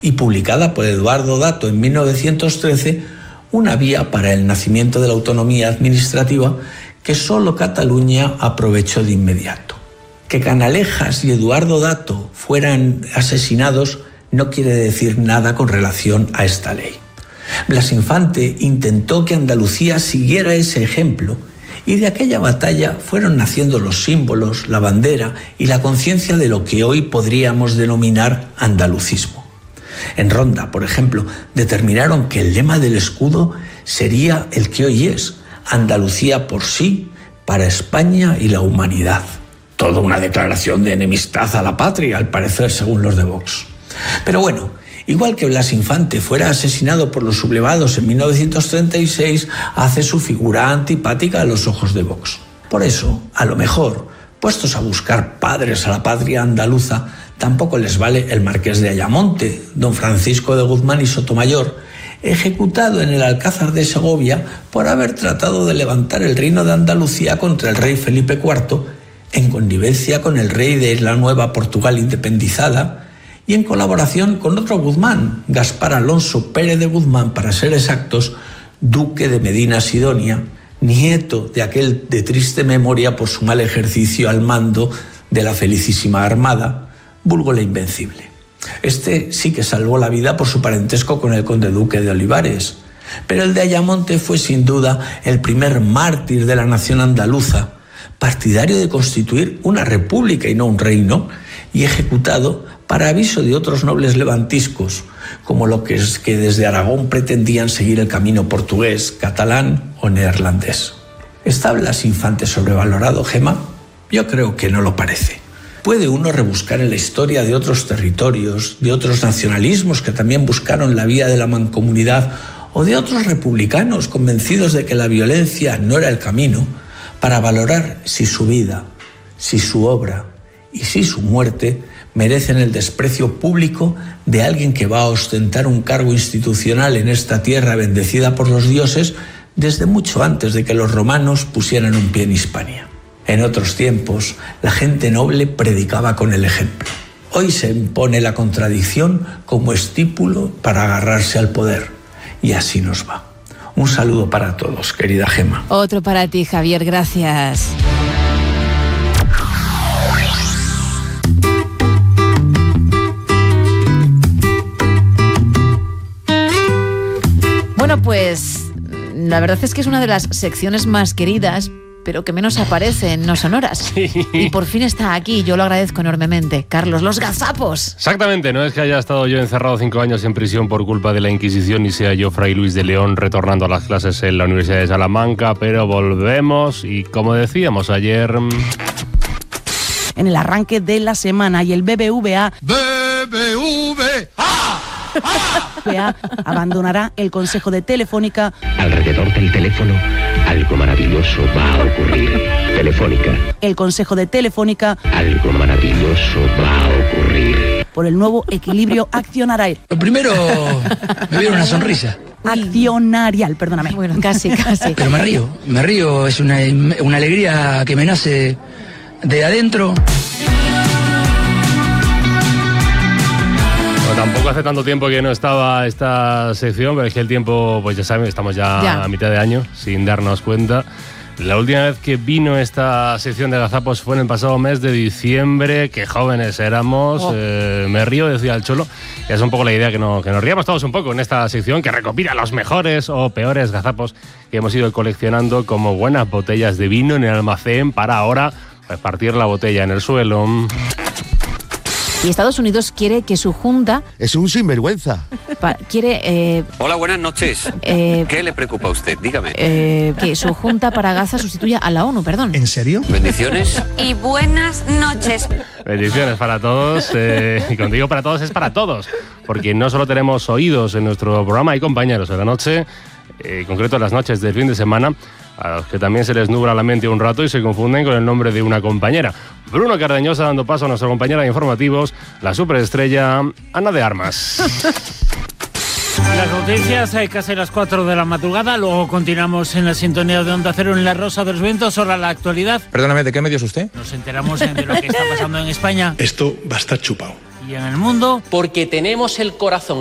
y publicada por Eduardo Dato en 1913, una vía para el nacimiento de la autonomía administrativa que solo Cataluña aprovechó de inmediato. Que Canalejas y Eduardo Dato fueran asesinados no quiere decir nada con relación a esta ley. Blas Infante intentó que Andalucía siguiera ese ejemplo y de aquella batalla fueron naciendo los símbolos, la bandera y la conciencia de lo que hoy podríamos denominar andalucismo. En Ronda, por ejemplo, determinaron que el lema del escudo sería el que hoy es: Andalucía por sí, para España y la humanidad. Toda una declaración de enemistad a la patria, al parecer, según los de Vox. Pero bueno, igual que Blas Infante fuera asesinado por los sublevados en 1936, hace su figura antipática a los ojos de Vox. Por eso, a lo mejor, puestos a buscar padres a la patria andaluza, tampoco les vale el marqués de Ayamonte, don Francisco de Guzmán y Sotomayor, ejecutado en el Alcázar de Segovia por haber tratado de levantar el reino de Andalucía contra el rey Felipe IV, en connivencia con el rey de la nueva Portugal independizada y en colaboración con otro Guzmán, Gaspar Alonso Pérez de Guzmán, para ser exactos, duque de Medina Sidonia, nieto de aquel de triste memoria por su mal ejercicio al mando de la felicísima Armada, vulgo la Invencible. Este sí que salvó la vida por su parentesco con el conde duque de Olivares, pero el de Ayamonte fue sin duda el primer mártir de la nación andaluza, partidario de constituir una república y no un reino, y ejecutado para aviso de otros nobles levantiscos, como los que desde Aragón pretendían seguir el camino portugués, catalán o neerlandés. ¿Está Blas Infante sobrevalorado, Gemma? Yo creo que no lo parece. Puede uno rebuscar en la historia de otros territorios, de otros nacionalismos que también buscaron la vía de la mancomunidad, o de otros republicanos convencidos de que la violencia no era el camino, para valorar si su vida, si su obra y si su muerte merecen el desprecio público de alguien que va a ostentar un cargo institucional en esta tierra bendecida por los dioses desde mucho antes de que los romanos pusieran un pie en Hispania. En otros tiempos, la gente noble predicaba con el ejemplo. Hoy se impone la contradicción como estípulo para agarrarse al poder. Y así nos va. Un saludo para todos, querida Gemma. Otro para ti, Javier, gracias. Bueno, pues la verdad es que es una de las secciones más queridas, pero que menos aparece en No Sonoras. Sí. Y por fin está aquí, yo lo agradezco enormemente. Carlos, los gazapos. Exactamente, no es que haya estado yo encerrado 5 años en prisión por culpa de la Inquisición y sea yo Fray Luis de León retornando a las clases en la Universidad de Salamanca, pero volvemos y como decíamos ayer... En el arranque de la semana y el BBVA abandonará el Consejo de Telefónica. Alrededor del teléfono algo maravilloso va a ocurrir. Telefónica. El Consejo de Telefónica. Algo maravilloso va a ocurrir. Por el nuevo equilibrio accionarial. Lo primero, me vieron una sonrisa. Accionarial, perdóname. Bueno, casi. Pero me río, es una alegría que me nace de adentro. Tampoco hace tanto tiempo que no estaba esta sección, pero es que el tiempo, pues ya saben, estamos ya a mitad de año, sin darnos cuenta. La última vez que vino esta sección de gazapos fue en el pasado mes de diciembre. Qué jóvenes éramos. Me río, decía el Cholo. Y es un poco la idea que nos ríamos todos un poco en esta sección que recopila los mejores o peores gazapos que hemos ido coleccionando como buenas botellas de vino en el almacén para ahora pues, partir la botella en el suelo. Y Estados Unidos quiere que su junta... Es un sinvergüenza. Hola, buenas noches. ¿Qué le preocupa a usted? Dígame. Que su junta para Gaza sustituya a la ONU, perdón. ¿En serio? Bendiciones. Y buenas noches. Bendiciones para todos. Y cuando digo para todos, es para todos. Porque no solo tenemos oídos en nuestro programa, hay compañeros de la noche, en concreto las noches del fin de semana, a los que también se les nubla la mente un rato y se confunden con el nombre de una compañera. Bruno Cardeñosa dando paso a nuestra compañera de informativos, la superestrella Ana de Armas. Las noticias, casi las 4 de la madrugada, luego continuamos en la sintonía de Onda Cero en La Rosa de los Vientos, ahora la actualidad. Perdóname, ¿de qué medio es usted? Nos enteramos de lo que está pasando en España. Esto va a estar chupado. Y en el mundo, porque tenemos el corazón